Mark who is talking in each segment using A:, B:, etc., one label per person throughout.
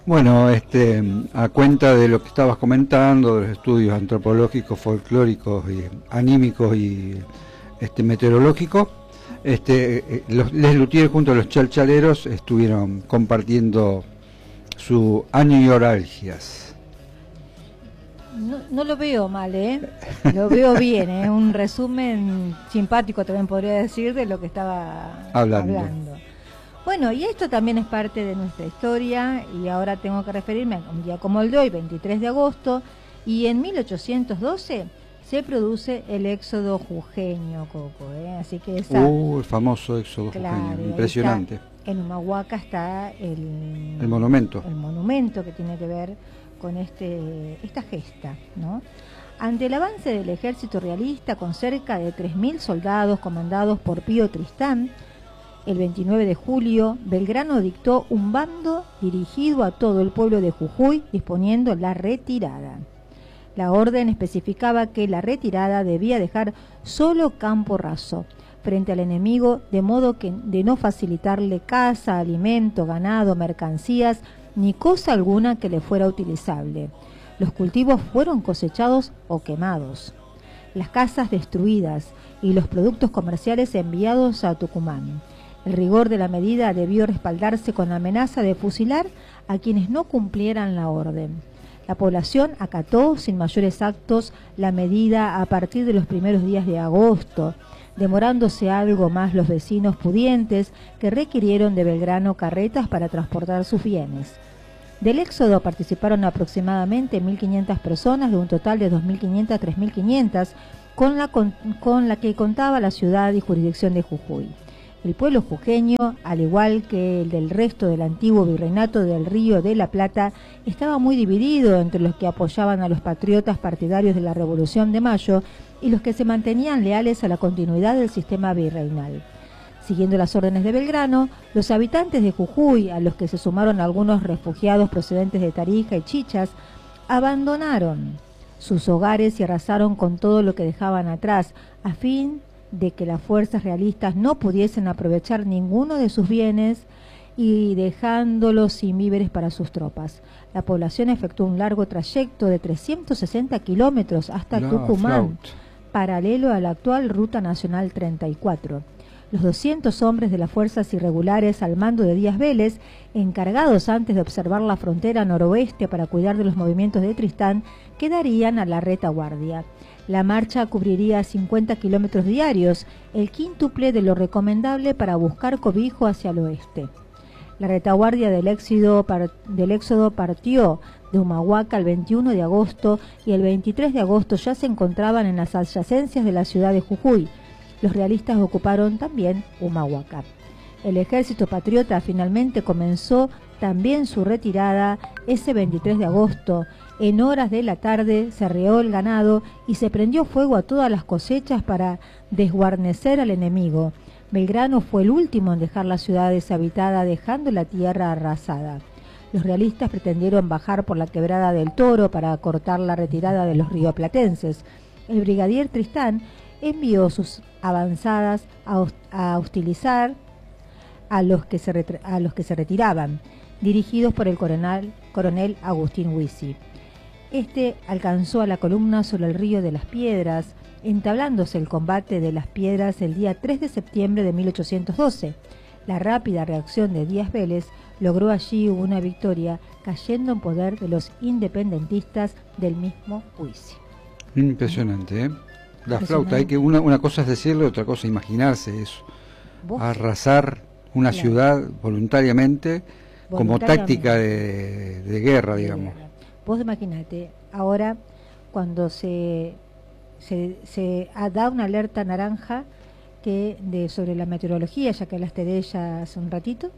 A: Bueno, a cuenta de lo que estabas comentando, de los estudios antropológicos, folclóricos, y anímicos y meteorológicos, Les Luthier junto a los chalchaleros estuvieron compartiendo su año y horalgias.
B: No, no lo veo mal, lo veo bien, un resumen simpático también podría decir de lo que estaba hablando. Bueno, y esto también es parte de nuestra historia y ahora tengo que referirme a un día como el de hoy, 23 de agosto, y en 1812 se produce el éxodo jujeño, Coco, así que
A: el famoso éxodo jujeño, impresionante.
B: En Humahuaca está el monumento que tiene que ver con esta gesta, ¿no? Ante el avance del ejército realista con cerca de 3.000 soldados comandados por Pío Tristán, el 29 de julio, Belgrano dictó un bando dirigido a todo el pueblo de Jujuy disponiendo la retirada. La orden especificaba que la retirada debía dejar solo campo raso frente al enemigo, de modo que de no facilitarle caza, alimento, ganado, mercancías, ni cosa alguna que le fuera utilizable. Los cultivos fueron cosechados o quemados, las casas destruidas y los productos comerciales enviados a Tucumán. El rigor de la medida debió respaldarse con la amenaza de fusilar a quienes no cumplieran la orden. La población acató sin mayores actos la medida a partir de los primeros días de agosto, demorándose algo más los vecinos pudientes que requirieron de Belgrano carretas para transportar sus bienes. Del éxodo participaron aproximadamente 1.500 personas de un total de 2.500 a 3.500 con la que contaba la ciudad y jurisdicción de Jujuy. El pueblo jujeño, al igual que el del resto del antiguo virreinato del Río de la Plata, estaba muy dividido entre los que apoyaban a los patriotas partidarios de la Revolución de Mayo y los que se mantenían leales a la continuidad del sistema virreinal. Siguiendo las órdenes de Belgrano, los habitantes de Jujuy, a los que se sumaron algunos refugiados procedentes de Tarija y Chichas, abandonaron sus hogares y arrasaron con todo lo que dejaban atrás, a fin de que las fuerzas realistas no pudiesen aprovechar ninguno de sus bienes y dejándolos sin víveres para sus tropas. La población efectuó un largo trayecto de 360 kilómetros hasta Tucumán, paralelo a la actual Ruta Nacional 34. Los 200 hombres de las fuerzas irregulares al mando de Díaz Vélez, encargados antes de observar la frontera noroeste para cuidar de los movimientos de Tristán, quedarían a la retaguardia. La marcha cubriría 50 kilómetros diarios, el quíntuple de lo recomendable para buscar cobijo hacia el oeste. La retaguardia del éxodo partió de Humahuaca el 21 de agosto y el 23 de agosto ya se encontraban en las adyacencias de la ciudad de Jujuy. Los realistas ocuparon también Humahuaca. El ejército patriota finalmente comenzó también su retirada ese 23 de agosto. En horas de la tarde se arreó el ganado y se prendió fuego a todas las cosechas para desguarnecer al enemigo. Belgrano fue el último en dejar la ciudad deshabitada, dejando la tierra arrasada. Los realistas pretendieron bajar por la quebrada del Toro para cortar la retirada de los rioplatenses. El brigadier Tristán envió sus avanzadas a hostilizar a los que se retiraban, dirigidos por el coronel Agustín Huisi. Este alcanzó a la columna sobre el río de las Piedras, entablándose el combate de las Piedras el día 3 de septiembre de 1812. La rápida reacción de Díaz Vélez logró allí una victoria, cayendo en poder de los independentistas del mismo Huisi.
A: Impresionante, ¿eh? La flauta, hay que una cosa es decirlo, otra cosa imaginarse eso. Arrasar una ciudad voluntariamente como táctica de guerra, digamos.
B: Vos imaginate, ahora cuando se da una alerta naranja sobre la meteorología, ya que hablaste de ella hace un ratito,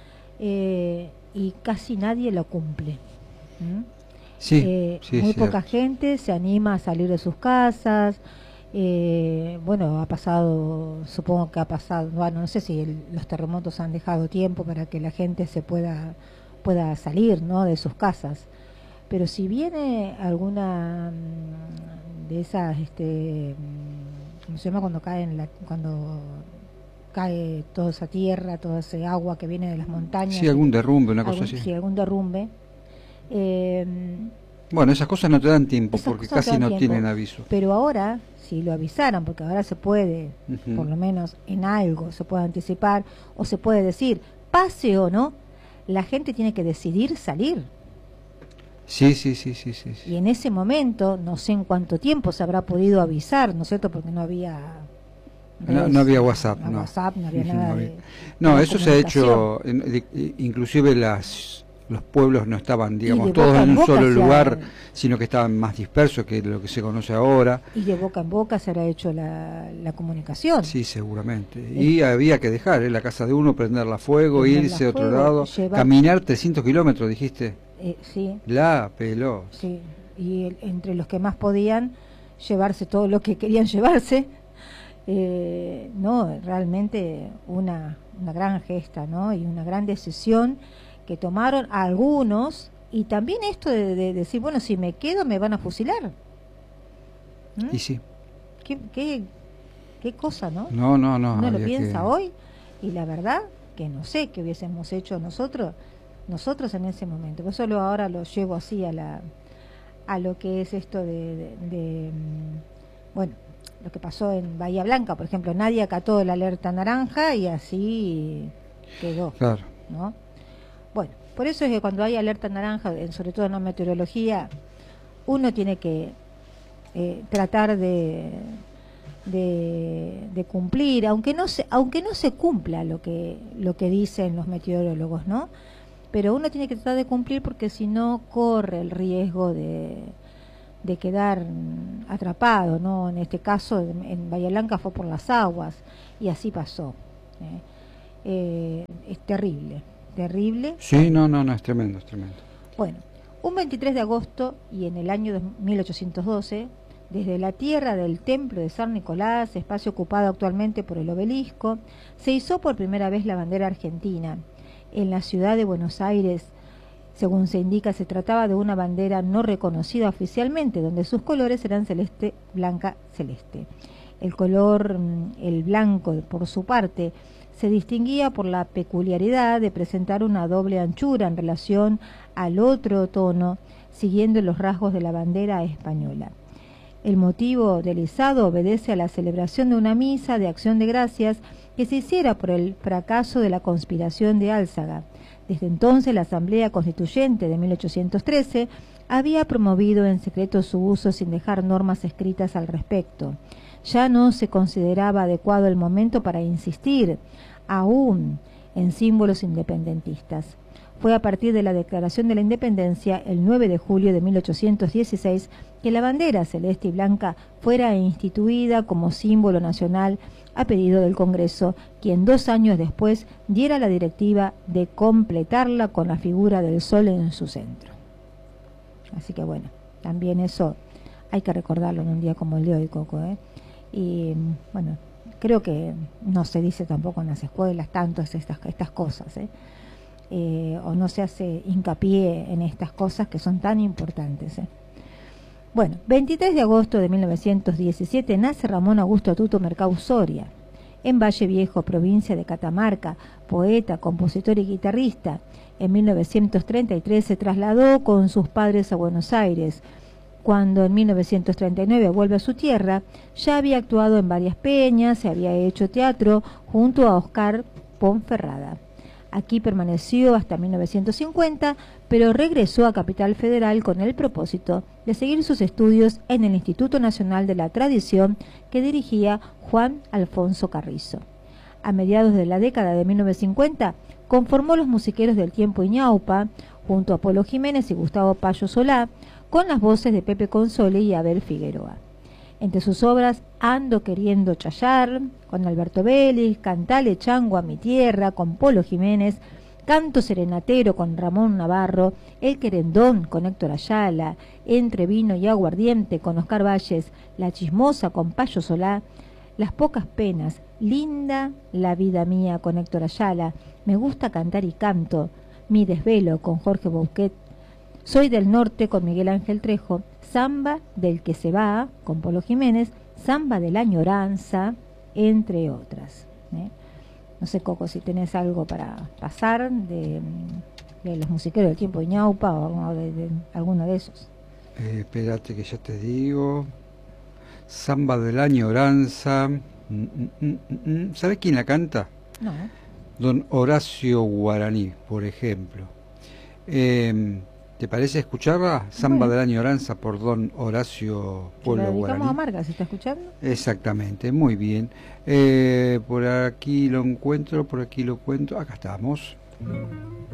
B: y casi nadie lo cumple.
A: Sí,
B: muy poca gente se anima a salir de sus casas. Bueno, supongo que ha pasado, bueno, no sé si los terremotos han dejado tiempo para que la gente se pueda salir, ¿no?, de sus casas. Pero si viene alguna de esas, ¿cómo se llama cuando cae toda esa tierra, toda ese agua que viene de las montañas?
A: Sí, algún derrumbe, una cosa así.
B: Sí, algún derrumbe.
A: Bueno, esas cosas no te dan tiempo porque casi no tienen aviso.
B: Pero ahora, si lo avisaran, porque ahora se puede, por lo menos en algo, se puede anticipar o se puede decir, pase o no, la gente tiene que decidir salir.
A: Sí.
B: Y en ese momento, no sé en cuánto tiempo se habrá podido avisar, ¿no es cierto? Porque no había...
A: No había WhatsApp,
B: no. WhatsApp, no había nada
A: no, eso se ha hecho, inclusive los pueblos no estaban, digamos, todos en un solo lugar, sino que estaban más dispersos que lo que se conoce ahora.
B: Y de boca en boca se habrá hecho la comunicación.
A: Sí, seguramente. Y había que dejar la casa de uno, prenderla a fuego, irse a otro lado, caminar 300 kilómetros, dijiste.
B: Sí.
A: La peló.
B: Sí, y entre los que más podían llevarse todo lo que querían llevarse. No, realmente una gran gesta, ¿no? Y una gran decisión que tomaron algunos, y también esto de decir, bueno, si me quedo me van a fusilar.
A: Y sí.
B: ¿Qué cosa, no?
A: No.
B: Uno lo piensa hoy, y la verdad que no sé qué hubiésemos hecho nosotros en ese momento. Por eso ahora lo llevo así a lo que es esto bueno, lo que pasó en Bahía Blanca, por ejemplo. Nadie acató la alerta naranja y así quedó.
A: Claro.
B: ¿No? Bueno, por eso es que cuando hay alerta naranja, sobre todo en la meteorología, uno tiene que tratar de cumplir, aunque no se cumpla lo que dicen los meteorólogos, ¿no? Pero uno tiene que tratar de cumplir, porque si no corre el riesgo de quedar atrapado, ¿no? En este caso, en Bahía Blanca fue por las aguas, y así pasó. Es terrible.
A: Sí, no, es tremendo.
B: Bueno, un 23 de agosto, y en el año de 1812, desde la tierra del templo de San Nicolás, espacio ocupado actualmente por el obelisco, se izó por primera vez la bandera argentina. En la ciudad de Buenos Aires, según se indica, se trataba de una bandera no reconocida oficialmente, donde sus colores eran celeste, blanca, celeste. El color, el blanco, por su parte, se distinguía por la peculiaridad de presentar una doble anchura en relación al otro tono, siguiendo los rasgos de la bandera española. El motivo del izado obedece a la celebración de una misa de acción de gracias que se hiciera por el fracaso de la conspiración de Álzaga. Desde entonces, la Asamblea Constituyente de 1813 había promovido en secreto su uso sin dejar normas escritas al respecto. Ya no se consideraba adecuado el momento para insistir aún en símbolos independentistas. Fue a partir de la Declaración de la Independencia, el 9 de julio de 1816, que la bandera celeste y blanca fuera instituida como símbolo nacional a pedido del Congreso, quien 2 años después diera la directiva de completarla con la figura del sol en su centro. Así que bueno, también eso hay que recordarlo en un día como el de hoy, Coco, ¿eh? Y bueno, creo que no se dice tampoco en las escuelas tanto estas cosas, ¿eh? O no se hace hincapié en estas cosas que son tan importantes, ¿eh? Bueno, 23 de agosto de 1917 nace Ramón Augusto Tuto Mercado Soria, en Valle Viejo, provincia de Catamarca, poeta, compositor y guitarrista. En 1933 se trasladó con sus padres a Buenos Aires. Cuando en 1939 vuelve a su tierra, ya había actuado en varias peñas, se había hecho teatro junto a Oscar Ponferrada. Aquí permaneció hasta 1950, pero regresó a Capital Federal con el propósito de seguir sus estudios en el Instituto Nacional de la Tradición que dirigía Juan Alfonso Carrizo. A mediados de la década de 1950, conformó los Musiqueros del Tiempo Ñaupa, junto a Polo Jiménez y Gustavo Payo Solá, con las voces de Pepe Console y Abel Figueroa. Entre sus obras, Ando queriendo chayar, con Alberto Vélez, Cantale Chango a mi tierra, con Polo Jiménez, Canto serenatero con Ramón Navarro, El querendón con Héctor Ayala, Entre vino y aguardiente con Oscar Valles, La chismosa con Payo Solá, Las pocas penas, Linda la vida mía con Héctor Ayala, Me gusta cantar y canto, Mi desvelo con Jorge Bouquet, Soy del norte con Miguel Ángel Trejo, Samba del que se va con Polo Jiménez, Samba de la añoranza, entre otras. No sé, Coco, si tenés algo para pasar de de los musiqueros del tiempo de Ñaupa o de alguno de esos.
A: Espérate que ya te digo. Samba de la Añoranza. ¿Sabes quién la canta?
B: No.
A: Don Horacio Guaraní, por ejemplo. ¿Te parece escucharla? Samba de la Añoranza por Don Horacio Pueblo Guaraní.
B: A Marga, ¿se está escuchando?
A: Exactamente, muy bien. Por aquí lo encuentro, por aquí lo cuento. Acá estamos.